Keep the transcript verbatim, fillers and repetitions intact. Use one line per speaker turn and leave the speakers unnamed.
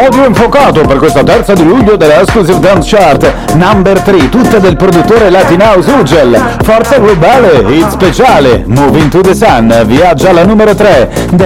Odio infuocato per questa terza di luglio della Exclusive Dance Chart. Number tre, tutte del produttore Latin House Ugel. Forza Globale, hit speciale, Moving to the Sun, viaggia alla numero tre.